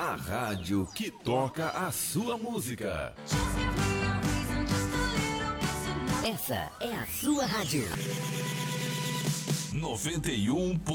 A rádio que toca a sua música. Essa é a sua rádio. 91.